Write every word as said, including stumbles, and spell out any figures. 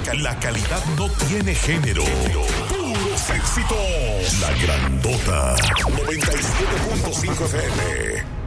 la calidad no tiene género. Puros éxitos. La Grandota. noventa y siete punto cinco F M.